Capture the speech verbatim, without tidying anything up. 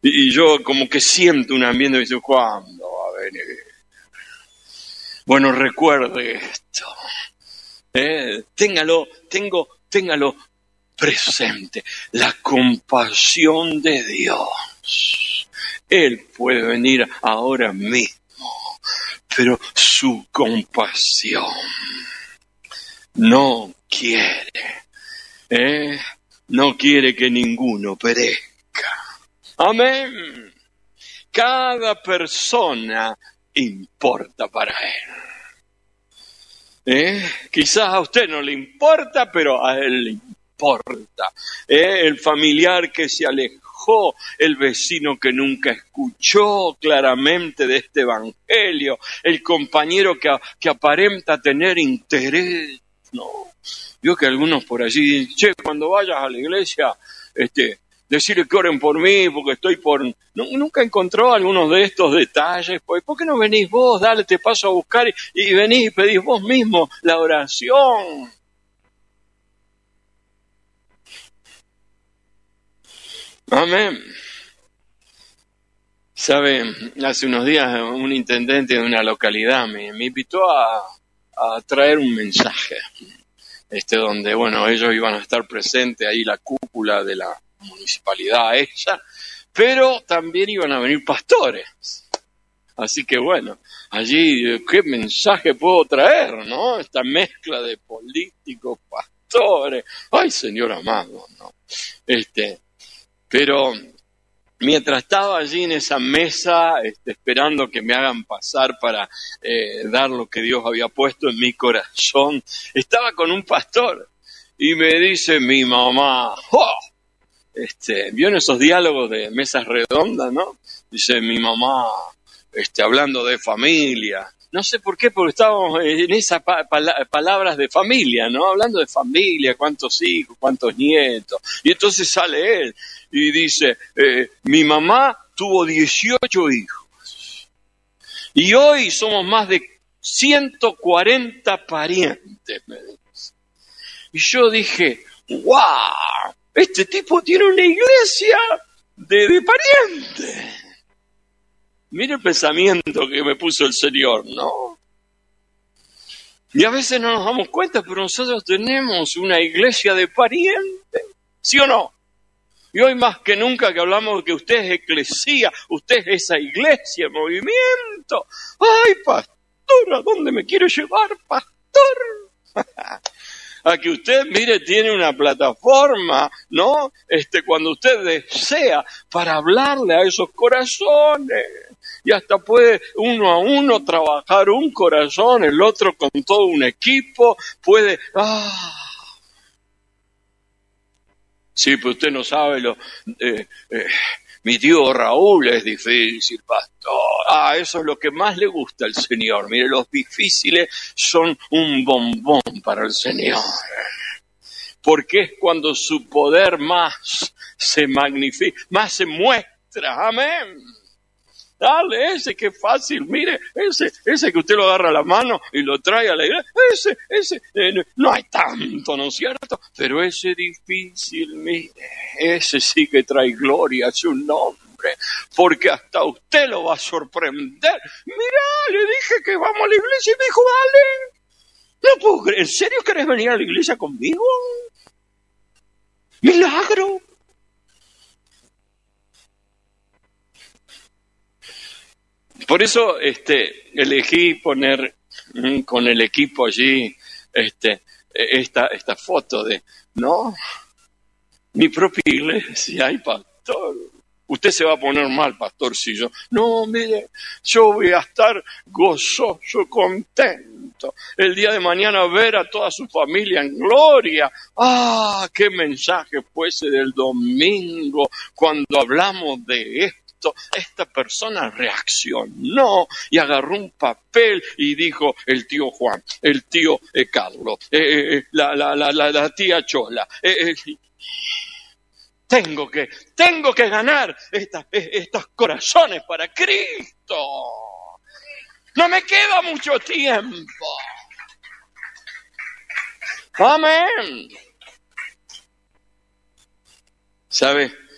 Y, y yo como que siento un ambiente y digo, ¿cuándo va a venir? Bueno, recuerde esto. Eh, téngalo, tengo, téngalo presente. La compasión de Dios. Él puede venir ahora mismo, pero su compasión no quiere, ¿eh? no quiere que ninguno perezca. Amén. Cada persona importa para Él. ¿Eh? Quizás a usted no le importa, pero a Él le importa. ¿Eh? El familiar que se alejó, el vecino que nunca escuchó claramente de este evangelio, el compañero que, que aparenta tener interés. No, yo que algunos por allí dicen, che, cuando vayas a la iglesia, este, decirle que oren por mí, porque estoy por... No, nunca encontró algunos de estos detalles, pues, ¿por qué no venís vos? Dale, te paso a buscar y, y venís y pedís vos mismo la oración. Amén. Sabe, hace unos días un intendente de una localidad me, me invitó a, a traer un mensaje, este, donde, bueno, ellos iban a estar presentes, ahí la cúpula de la municipalidad ella, pero también iban a venir pastores. Así que bueno, allí, ¿qué mensaje puedo traer, no? Esta mezcla de políticos, pastores, ay, Señor amado, ¿no? Este, pero mientras estaba allí en esa mesa, este, esperando que me hagan pasar para eh, dar lo que Dios había puesto en mi corazón, estaba con un pastor y me dice mi mamá, ¡oh! Este, ¿vio en esos diálogos de mesas redondas, no? Dice mi mamá, este, hablando de familia. No sé por qué, porque estábamos en esas pa- pala- palabras de familia, ¿no? Hablando de familia, cuántos hijos, cuántos nietos. Y entonces sale él y dice, eh, mi mamá tuvo dieciocho hijos. Y hoy somos más de ciento cuarenta parientes, me dice. Y yo dije, ¡wow! Este tipo tiene una iglesia de, de parientes. Mire el pensamiento que me puso el Señor, ¿no? Y a veces no nos damos cuenta, pero nosotros tenemos una iglesia de parientes, ¿sí o no? Y hoy más que nunca que hablamos de que usted es eclesía, usted es esa iglesia, movimiento. ¡Ay, pastor! ¿A dónde me quiere llevar, pastor? A que usted, mire, tiene una plataforma, ¿no? Este, cuando usted desea, para hablarle a esos corazones. Y hasta puede uno a uno trabajar un corazón, el otro con todo un equipo, puede... ¡Ah! Sí, pero usted no sabe lo... Eh, eh, mi tío Raúl es difícil, pastor. Ah, eso es lo que más le gusta al Señor. Mire, los difíciles son un bombón para el Señor. Porque es cuando su poder más se magnifica, más se muestra. Amén. Dale, ese que es fácil, mire, ese, ese que usted lo agarra a la mano y lo trae a la iglesia, ese, ese, eh, no hay tanto, ¿no es cierto? Pero ese difícil, mire, ese sí que trae gloria a su nombre, porque hasta usted lo va a sorprender. Mirá, le dije que vamos a la iglesia y me dijo, dale, no puedo creer, ¿en serio querés venir a la iglesia conmigo? ¡Milagro! Por eso este, elegí poner mm, con el equipo allí este, esta, esta foto de, ¿no? Mi propia iglesia, ay, pastor. Usted se va a poner mal, pastor, si yo... No, mire, yo voy a estar gozoso, contento. El día de mañana ver a toda su familia en gloria. ¡Ah, qué mensaje fue ese del domingo cuando hablamos de esto! Esta persona reaccionó y agarró un papel y dijo el tío Juan, el tío eh, Carlos, eh, eh, la, la, la, la, la tía Chola. Eh, eh, tengo que, tengo que ganar esta, eh, estos corazones para Cristo. No me queda mucho tiempo. Amén. ¿Sabe?